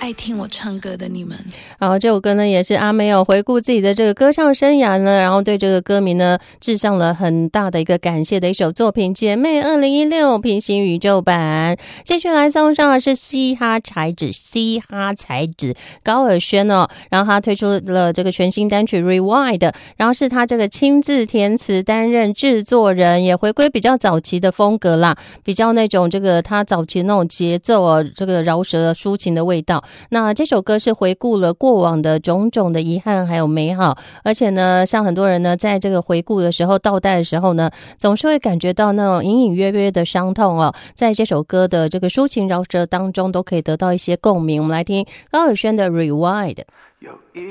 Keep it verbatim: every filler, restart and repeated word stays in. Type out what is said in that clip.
爱听我唱歌的你们。 好，这首歌呢也是阿妹哦回顾自己的这个歌唱生涯呢，然后对这个歌迷呢致上了很大的一个感谢的一首作品《姐妹二零一六平行宇宙版》。继续来送上的是嘻哈才子嘻哈才子高尔宣哦，然后他推出了这个全新单曲 Rewind， 然后是他这个亲自填词担任制作人，也回归比较早期的风格啦，比较那种这个他早期那种节奏哦，这个饶舌抒情的味道。那这首歌是回顾了过往的种种的遗憾还有美好，而且呢像很多人呢在这个回顾的时候倒带的时候呢，总是会感觉到那种隐隐约约的伤痛哦，在这首歌的这个抒情饶舌当中都可以得到一些共鸣。我们来听高尔宣的 Rewind。